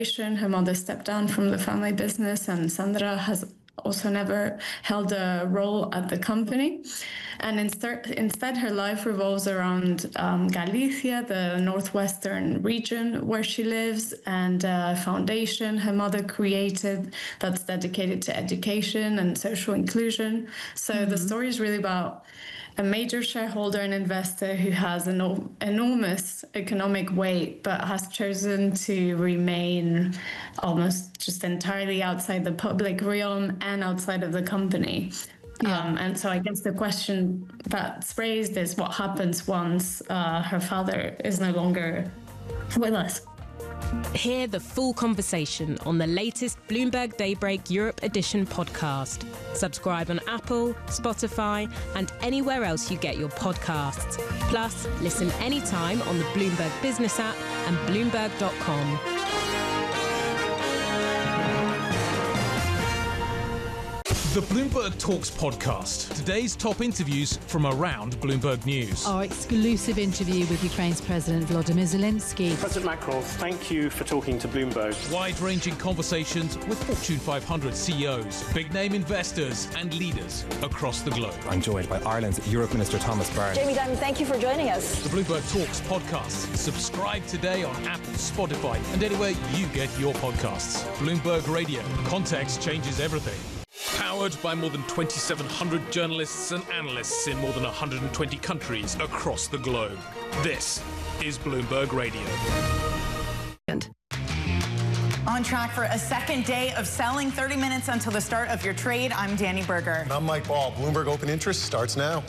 Her mother stepped down from the family business, and Sandra has also never held a role at the company. And instead her life revolves around Galicia, the northwestern region where she lives, and a foundation her mother created that's dedicated to education and social inclusion. So the story is really about a major shareholder and investor who has an enormous economic weight, but has chosen to remain almost just entirely outside the public realm and outside of the company. Yeah. And so I guess the question that's raised is what happens once her father is no longer with us. Hear the full conversation on the latest Bloomberg Daybreak Europe Edition podcast. Subscribe on Apple, Spotify, and anywhere else you get your podcasts. Plus, listen anytime on the Bloomberg Business app and Bloomberg.com. The Bloomberg Talks podcast. Today's top interviews from around Bloomberg News. Our exclusive interview with Ukraine's President Volodymyr Zelensky. President Macron, thank you for talking to Bloomberg. Wide-ranging conversations with Fortune 500 CEOs, big-name investors and leaders across the globe. I'm joined by Ireland's Europe Minister Thomas Byrne. Jamie Dimon, thank you for joining us. The Bloomberg Talks podcast. Subscribe today on Apple, Spotify, and anywhere you get your podcasts. Bloomberg Radio. Context changes everything. Powered by more than 2,700 journalists and analysts in more than 120 countries across the globe. This is Bloomberg Radio. On track for a second day of selling, 30 minutes until the start of your trade. I'm Danny Berger. And I'm Mike Ball. Bloomberg Open Interest starts now.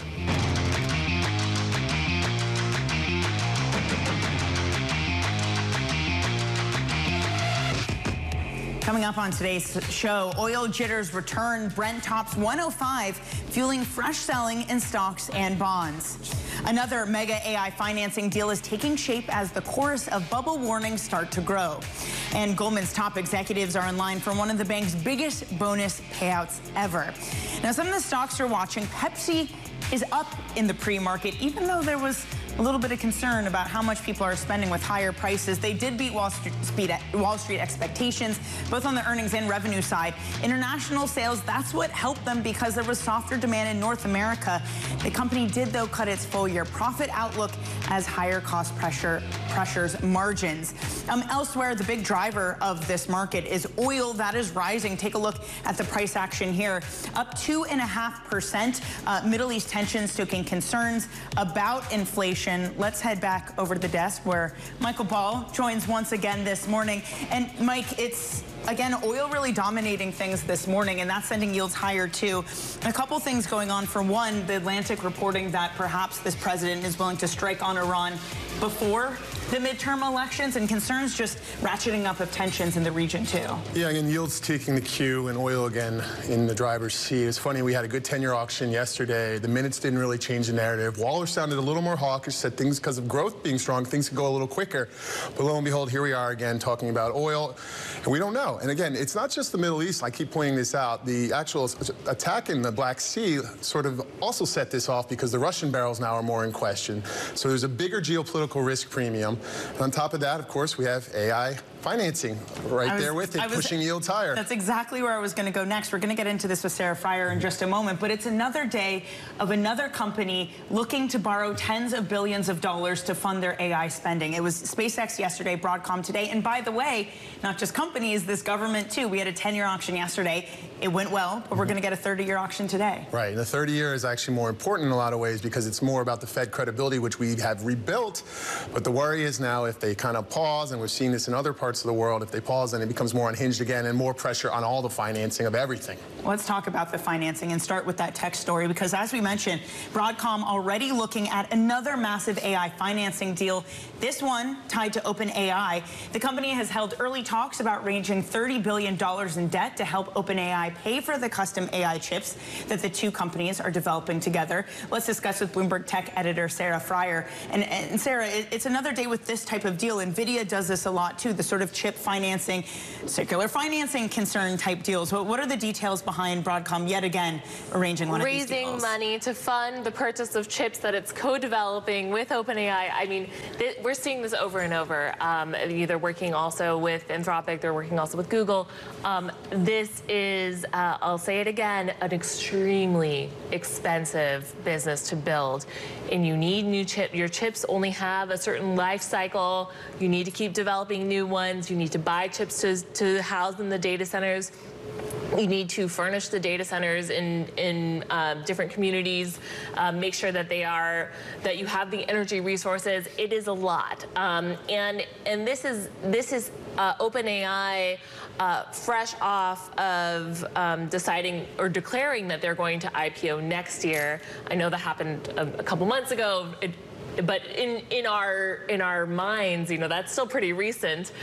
Coming up on today's show, oil jitters return, Brent tops 105, fueling fresh selling in stocks and bonds. Another mega AI financing deal is taking shape as the chorus of bubble warnings start to grow. And Goldman's top executives are in line for one of the bank's biggest bonus payouts ever. Now, some of the stocks you're watching, Pepsi is up in the pre-market, even though there was a little bit of concern about how much people are spending with higher prices. They did beat Wall Street expectations, both on the earnings and revenue side. International sales, that's what helped them because there was softer demand in North America. The company did, though, cut its full-year profit outlook as higher cost pressures margins. Elsewhere, the big driver of this market is oil. That is rising. Take a look at the price action here. Up 2.5%. Middle East tensions stoking concerns about inflation. Let's head back over to the desk where Michael Ball joins once again this morning. And Mike, it's again oil really dominating things this morning, and that's sending yields higher too. And a couple things going on. For one, the Atlantic reporting that perhaps this president is willing to strike on Iran before the midterm elections, and concerns just ratcheting up of tensions in the region too. Yeah, and yields taking the cue, and oil again in the driver's seat. It's funny, we had a good 10-year auction yesterday. The minutes didn't really change the narrative. Waller sounded a little more hawkish, said things because of growth being strong, things could go a little quicker. But lo and behold, here we are again talking about oil, and we don't know. And again, it's not just the Middle East. I keep pointing this out. The actual attack in the Black Sea sort of also set this off because the Russian barrels now are more in question. So there's a bigger geopolitical risk premium. And on top of that, of course, we have AI financing there with it, pushing yields higher. That's exactly where I was going to go next. We're going to get into this with Sarah Friar in just a moment, but it's another day of another company looking to borrow tens of billions of dollars to fund their AI spending. It was SpaceX yesterday, Broadcom today, and by the way, not just companies, this government too. We had a 10-year auction yesterday. It went well, but we're going to get a 30-year auction today. Right, and the 30-year is actually more important in a lot of ways because it's more about the Fed credibility, which we have rebuilt. But the worry is now if they kind of pause, and we've seen this in other parts of the world, if they pause, then it becomes more unhinged again and more pressure on all the financing of everything. Let's talk about the financing and start with that tech story because, as we mentioned, Broadcom already looking at another massive AI financing deal, this one tied to OpenAI. The company has held early talks about raising $30 billion in debt to help OpenAI pay for the custom AI chips that the two companies are developing together. Let's discuss with Bloomberg Tech editor Sarah Friar. And Sarah, it's another day with this type of deal. NVIDIA does this a lot too, the sort sort of chip financing, circular financing concern type deals. What are the details behind Broadcom yet again arranging one of these deals? Raising money to fund the purchase of chips that it's co-developing with OpenAI. I mean, we're seeing this over and over. They're working also with Anthropic. They're working also with Google. This is, I'll say it again, an extremely expensive business to build. And you need new chips. Your chips only have a certain life cycle. You need to keep developing new ones. You need to buy chips to house in the data centers. You need to furnish the data centers in different communities, make sure that that you have the energy resources. It is a lot, and this is OpenAI fresh off of deciding or declaring that they're going to IPO next year. I know that happened a couple months ago. But in our minds, that's still pretty recent.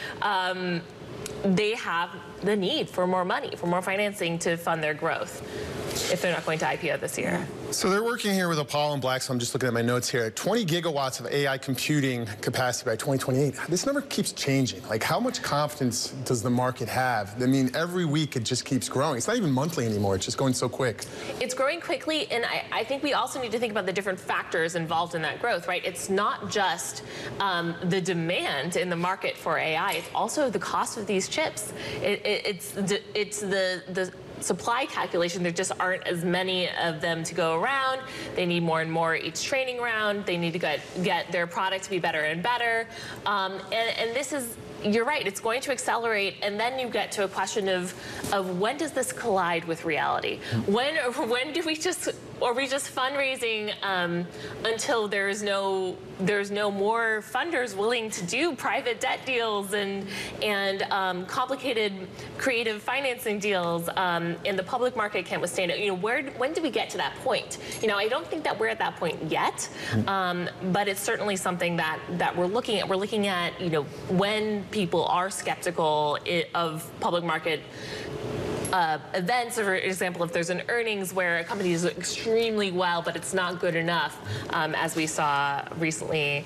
They have the need for more money, for more financing to fund their growth if they're not going to IPO this year. So they're working here with Apollo and Blackstone. I'm just looking at my notes here. 20 gigawatts of AI computing capacity by 2028. This number keeps changing. Like, how much confidence does the market have? I mean, every week it just keeps growing. It's not even monthly anymore. It's just going so quick. It's growing quickly, and I think we also need to think about the different factors involved in that growth, right? It's not just the demand in the market for AI. It's also the cost of these chips. It's the supply calculation. There just aren't as many of them to go around. They need more and more each training round. They need to get their product to be better and better. And this is, you're right, it's going to accelerate, and then you get to a question of when does this collide with reality? When do we just, are we just fundraising until there's no more funders willing to do private debt deals and complicated creative financing deals, and the public market can't withstand it? When do we get to that point? I don't think that we're at that point yet, but it's certainly something that we're looking at. We're looking at, when people are skeptical of public market events. For example, if there's an earnings where a company is extremely well, but it's not good enough, as we saw recently,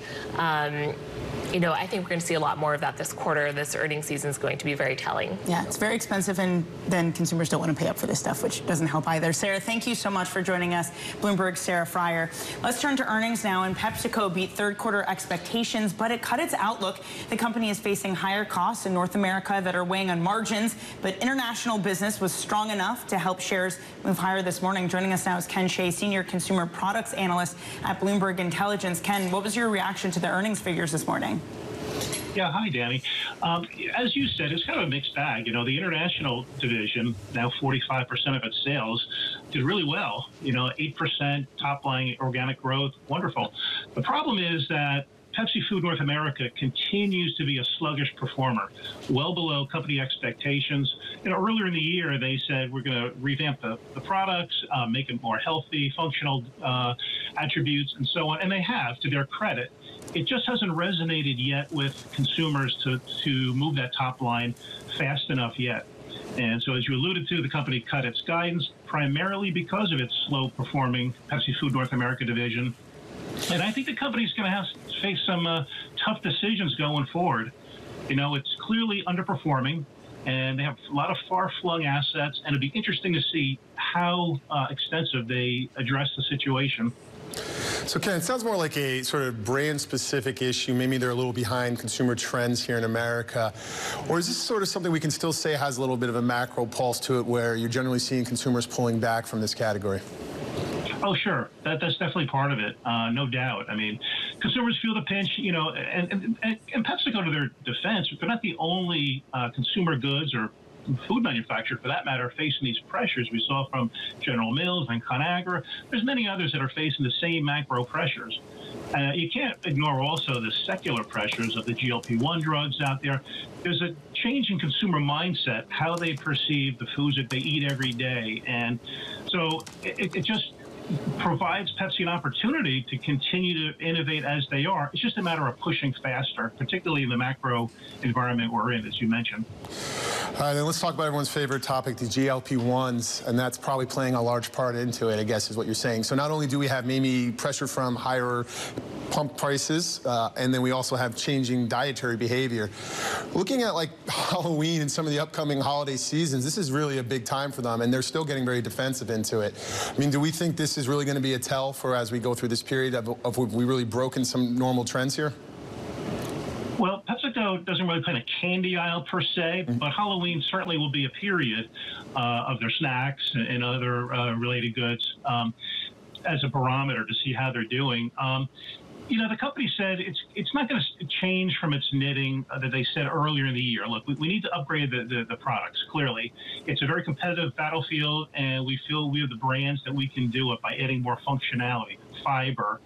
I think we're going to see a lot more of that this quarter. This earnings season is going to be very telling. Yeah, it's very expensive, and then consumers don't want to pay up for this stuff, which doesn't help either. Sarah, thank you so much for joining us. Bloomberg's Sarah Friar. Let's turn to earnings now, and PepsiCo beat third quarter expectations, but it cut its outlook. The company is facing higher costs in North America that are weighing on margins, but international business was strong enough to help shares move higher this morning. Joining us now is Ken Shea, Senior Consumer Products Analyst at Bloomberg Intelligence. Ken, what was your reaction to the earnings figures this morning? Yeah, hi, Danny. As you said, it's kind of a mixed bag. The international division, now 45% of its sales, did really well. 8% top-line organic growth, wonderful. The problem is that Pepsi Food North America continues to be a sluggish performer, well below company expectations. Earlier in the year, they said we're going to revamp the products, make it more healthy, functional attributes, and so on. And they have, to their credit. It just hasn't resonated yet with consumers to move that top line fast enough yet. And so, as you alluded to, the company cut its guidance primarily because of its slow-performing Pepsi Food North America division. And I think the company's going to have to face some tough decisions going forward. It's clearly underperforming, and they have a lot of far-flung assets, and it'd be interesting to see how extensive they address the situation. So, Ken, it sounds more like a sort of brand-specific issue. Maybe they're a little behind consumer trends here in America. Or is this sort of something we can still say has a little bit of a macro pulse to it, where you're generally seeing consumers pulling back from this category? Oh, sure. That's definitely part of it, no doubt. I mean, consumers feel the pinch, and PepsiCo, to their defense, they're not the only consumer goods or food manufacturer, for that matter, facing these pressures. We saw from General Mills and ConAgra. There's many others that are facing the same macro pressures. You can't ignore also the secular pressures of the GLP-1 drugs out there. There's a change in consumer mindset, how they perceive the foods that they eat every day. And so it just provides Pepsi an opportunity to continue to innovate as they are. It's just a matter of pushing faster, particularly in the macro environment we're in, as you mentioned. Then let's talk about everyone's favorite topic, the GLP-1s, and that's probably playing a large part into it, I guess, is what you're saying. So not only do we have maybe pressure from higher pump prices, and then we also have changing dietary behavior. Looking at like Halloween and some of the upcoming holiday seasons, this is really a big time for them, and they're still getting very defensive into it. I mean, do we think this is really going to be a tell for as we go through this period of we really broken some normal trends here? Well, PepsiCo doesn't really play in a candy aisle per se, but Halloween certainly will be a period of their snacks and other related goods as a barometer to see how they're doing. You know, the company said it's not going to change from its knitting that they said earlier in the year. Look, we need to upgrade the products, clearly. It's a very competitive battlefield, and we feel we have the brands that we can do it by adding more functionality, fiber,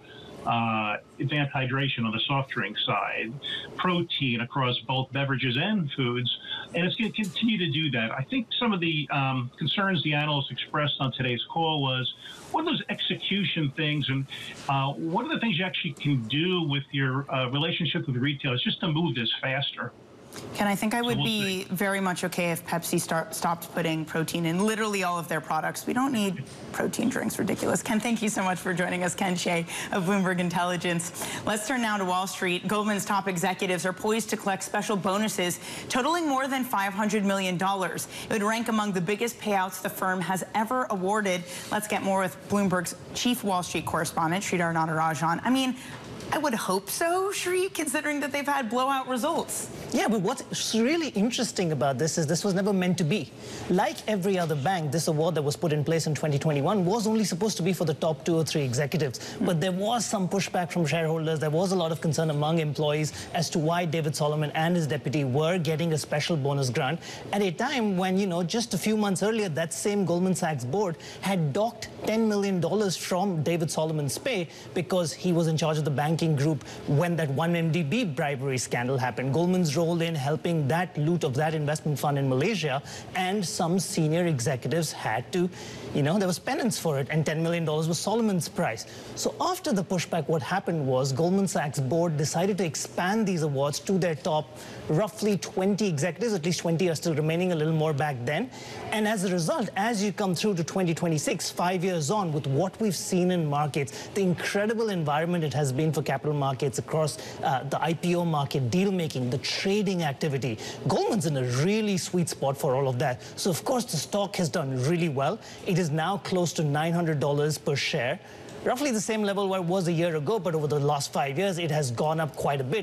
advanced hydration on the soft drink side, protein across both beverages and foods, and it's going to continue to do that. I think some of the concerns the analysts expressed on today's call was, what are those execution things, and what are the things you actually can do with your relationship with retailers just to move this faster? Ken, I think I would be very much okay if Pepsi stopped putting protein in literally all of their products. We don't need protein drinks. Ridiculous. Ken, thank you so much for joining us. Ken Shea of Bloomberg Intelligence. Let's turn now to Wall Street. Goldman's top executives are poised to collect special bonuses totaling more than $500 million. It would rank among the biggest payouts the firm has ever awarded. Let's get more with Bloomberg's chief Wall Street correspondent, Sridhar Natarajan. I mean, I would hope so, Shri, considering that they've had blowout results. Yeah, but what's really interesting about this is this was never meant to be. Like every other bank, this award that was put in place in 2021 was only supposed to be for the top 2 or 3 executives. But there was some pushback from shareholders. There was a lot of concern among employees as to why David Solomon and his deputy were getting a special bonus grant at a time when, you know, just a few months earlier, that same Goldman Sachs board had docked $10 million from David Solomon's pay because he was in charge of the banking group when that 1MDB bribery scandal happened. Goldman's role in helping that loot of that investment fund in Malaysia, and some senior executives had to, you know, there was penance for it, and $10 million was Solomon's price. So after the pushback, what happened was Goldman Sachs board decided to expand these awards to their top roughly 20 executives, at least 20 are still remaining, a little more back then. And as a result, as you come through to 2026, 5 years on, with what we've seen in markets, the incredible environment it has been for capital markets across the IPO market, deal making, the trading activity, Goldman's in a really sweet spot for all of that. So of course the stock has done really well. It is now close to $900 per share. Roughly the same level where it was a year ago, but over the last 5 years, it has gone up quite a bit,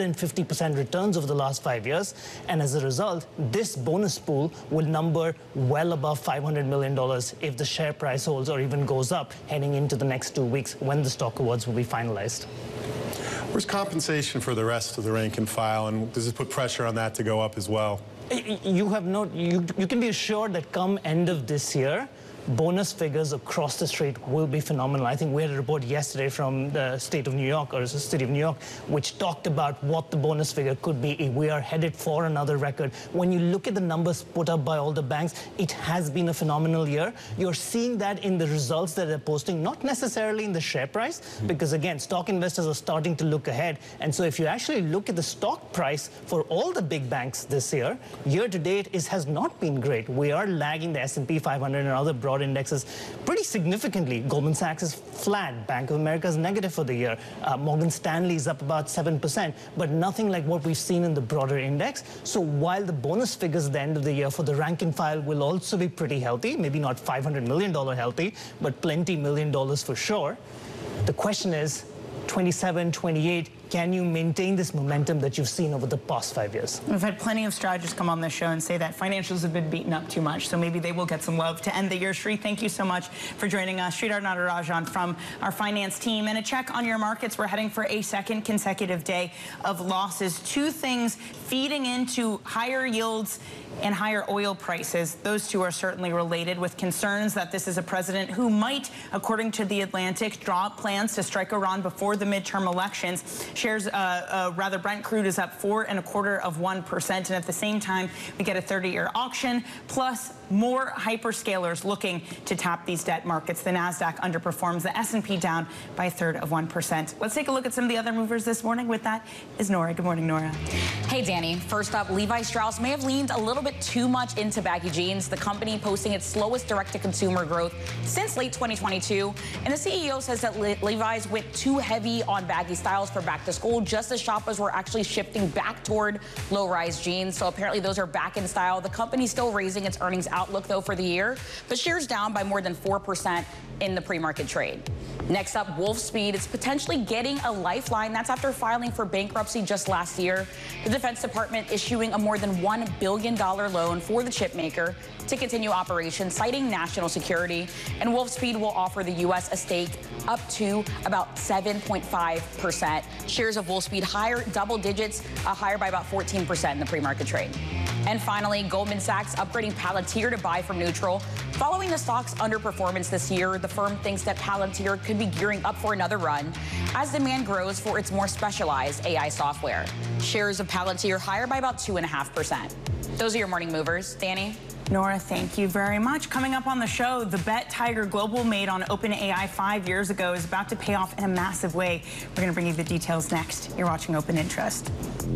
150% returns over the last 5 years. And as a result, this bonus pool will number well above $500 million if the share price holds or even goes up heading into the next 2 weeks when the stock awards will be finalized. Where's compensation for the rest of the rank and file, and does it put pressure on that to go up as well? You can be assured that come end of this year, bonus figures across the street will be phenomenal. I think we had a report yesterday from the state of New York, or the city of New York, which talked about what the bonus figure could be. We are headed for another record. When you look at the numbers put up by all the banks, it has been a phenomenal year. You're seeing that in the results that they're posting, not necessarily in the share price, because again, stock investors are starting to look ahead. And so if you actually look at the stock price for all the big banks this year, year to date, it has not been great. We are lagging the S&P 500 and other broad indexes pretty significantly. Goldman Sachs is flat. Bank of America is negative for the year. Morgan Stanley is up about 7%, but nothing like what we've seen in the broader index. So while the bonus figures at the end of the year for the rank and file will also be pretty healthy, maybe not $500 million healthy, but plenty million dollars for sure, the question is 27, 28, can you maintain this momentum that you've seen over the past 5 years? We've had plenty of strategists come on this show and say that financials have been beaten up too much, so maybe they will get some love to end the year. Sri, thank you so much for joining us. Sridhar Natarajan from our finance team. And a check on your markets. We're heading for a second consecutive day of losses. Two things feeding into higher yields and higher oil prices. Those two are certainly related, with concerns that this is a president who might, according to The Atlantic, draw up plans to strike Iran before the midterm elections. Shares, Brent crude is up 4.25%, and at the same time, we get a 30-year auction, plus more hyperscalers looking to tap these debt markets. The NASDAQ underperforms, the S&P down by 1/3%. Let's take a look at some of the other movers this morning. With that is Nora. Good morning, Nora. Hey, Danny. First up, Levi Strauss may have leaned a little bit too much into baggy jeans, the company posting its slowest direct-to-consumer growth since late 2022. And the CEO says that Levi's went too heavy on baggy styles for back to school, just as shoppers were actually shifting back toward low-rise jeans. So apparently those are back in style. The company's still raising its earnings outlook, though, for the year, but shares down by more than 4% in the pre-market trade. Next up, Wolfspeed is potentially getting a lifeline. That's after filing for bankruptcy just last year. The Defense Department issuing a more than $1 billion loan for the chip maker to continue operations, citing national security. And Wolfspeed will offer the U.S. a stake up to about 7.5%. Shares of Wolfspeed higher double digits, higher by about 14% in the pre-market trade. And finally, Goldman Sachs upgrading Palantir to buy from neutral. Following the stock's underperformance this year, the firm thinks that Palantir could be gearing up for another run as demand grows for its more specialized AI software. Shares of Palantir higher by about 2.5%. Those are your morning movers. Danny? Nora, thank you very much. Coming up on the show, the bet Tiger Global made on OpenAI 5 years ago is about to pay off in a massive way. We're going to bring you the details next. You're watching Open Interest.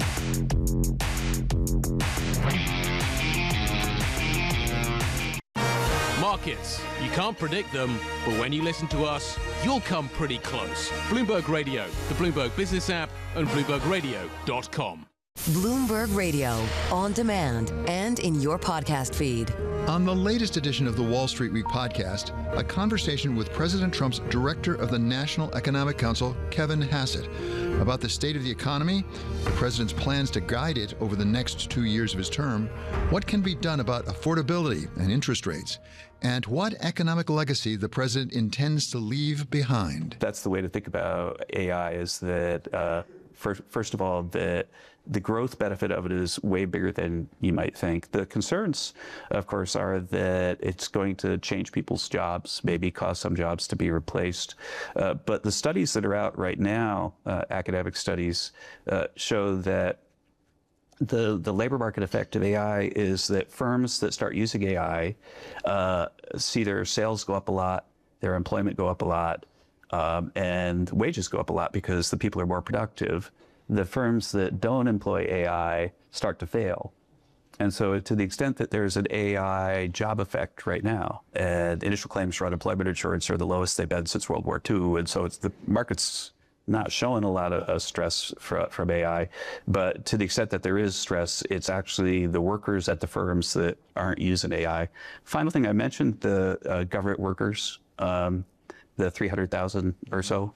Markets. You can't predict them, but when you listen to us, you'll come pretty close. Bloomberg Radio, the Bloomberg Business app, and BloombergRadio.com. Bloomberg Radio, on demand and in your podcast feed. On the latest edition of the Wall Street Week podcast, a conversation with President Trump's director of the National Economic Council, Kevin Hassett, about the state of the economy, the president's plans to guide it over the next 2 years of his term, what can be done about affordability and interest rates, and what economic legacy the president intends to leave behind. That's the way to think about AI, is that, first of all, that the growth benefit of it is way bigger than you might think. The concerns, of course, are that it's going to change people's jobs, maybe cause some jobs to be replaced. But the studies that are out right now, academic studies, show that the labor market effect of AI is that firms that start using AI see their sales go up a lot, their employment go up a lot, and wages go up a lot because the people are more productive. The firms that don't employ AI start to fail. And so to the extent that there's an AI job effect right now, and initial claims for unemployment insurance are the lowest they've been since World War II, and so the market's not showing a lot of stress from AI, but to the extent that there is stress, it's actually the workers at the firms that aren't using AI. Final thing, I mentioned the government workers, the 300,000 or so.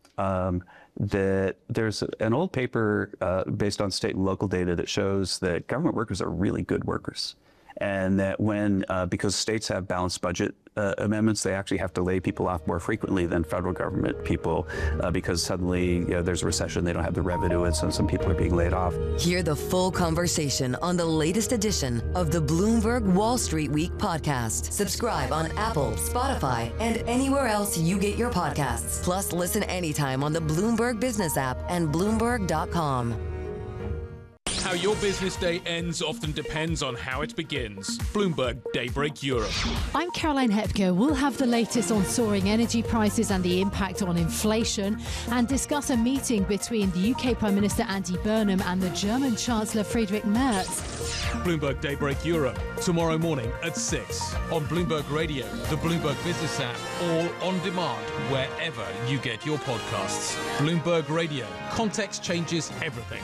That there's an old paper based on state and local data that shows that government workers are really good workers. And that when, because states have balanced budget amendments, they actually have to lay people off more frequently than federal government people because suddenly there's a recession, they don't have the revenue, and so some people are being laid off. Hear the full conversation on the latest edition of the Bloomberg Wall Street Week podcast. Subscribe on Apple, Spotify, and anywhere else you get your podcasts. Plus, listen anytime on the Bloomberg Business app and Bloomberg.com. How your business day ends often depends on how it begins. Bloomberg Daybreak Europe. I'm Caroline Hepker. We'll have the latest on soaring energy prices and the impact on inflation, and discuss a meeting between the UK Prime Minister Andy Burnham and the German Chancellor Friedrich Merz. Bloomberg Daybreak Europe, tomorrow morning at 6 on Bloomberg Radio, the Bloomberg Business app, or on demand wherever you get your podcasts. Bloomberg Radio. Context changes everything.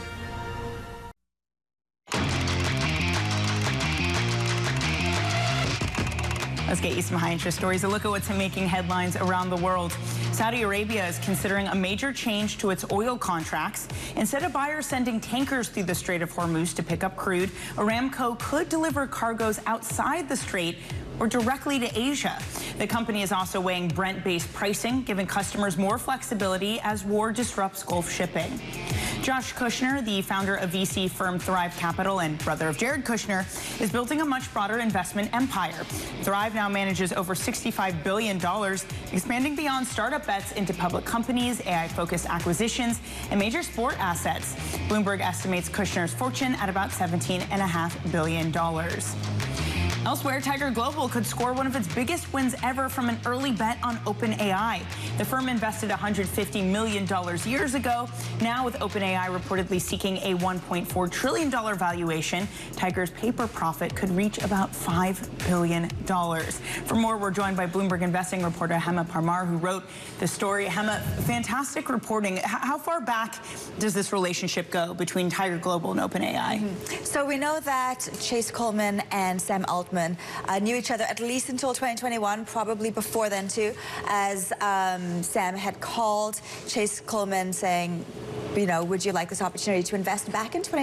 Let's get you some high-interest stories. A look at what's making headlines around the world. Saudi Arabia is considering a major change to its oil contracts. Instead of buyers sending tankers through the Strait of Hormuz to pick up crude, Aramco could deliver cargoes outside the strait or directly to Asia. The company is also weighing Brent-based pricing, giving customers more flexibility as war disrupts Gulf shipping. Josh Kushner, the founder of VC firm Thrive Capital and brother of Jared Kushner, is building a much broader investment empire. Thrive now manages over $65 billion, expanding beyond startup bets into public companies, AI-focused acquisitions, and major sport assets. Bloomberg estimates Kushner's fortune at about $17.5 billion. Elsewhere, Tiger Global could score one of its biggest wins ever from an early bet on OpenAI. The firm invested $150 million years ago. Now, with OpenAI reportedly seeking a $1.4 trillion valuation, Tiger's paper profit could reach about $5 billion. For more, we're joined by Bloomberg investing reporter Hema Parmar, who wrote the story. Hema, fantastic reporting. How far back does this relationship go between Tiger Global and OpenAI? So we know that Chase Coleman and Sam Altman knew each other at least until 2021, probably before then too, as Sam had called Chase Coleman saying, you know, would you like this opportunity to invest back in